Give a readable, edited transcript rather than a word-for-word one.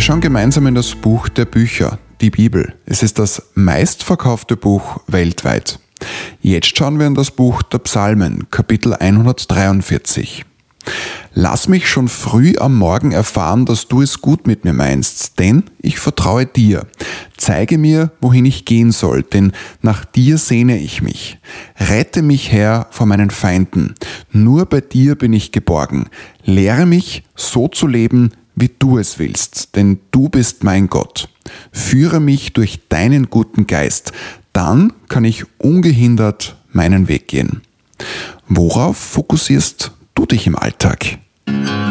schauen gemeinsam in das Buch der Bücher, die Bibel. Es ist das meistverkaufte Buch weltweit. Jetzt schauen wir in das Buch der Psalmen, Kapitel 143. Lass mich schon früh am Morgen erfahren, dass du es gut mit mir meinst, denn ich vertraue dir. Zeige mir, wohin ich gehen soll, denn nach dir sehne ich mich. Rette mich, Herr, vor meinen Feinden. Nur bei dir bin ich geborgen. Lehre mich, so zu leben, wie du es willst, denn du bist mein Gott. Führe mich durch deinen guten Geist, dann kann ich ungehindert meinen Weg gehen. Worauf fokussierst du dich im Alltag?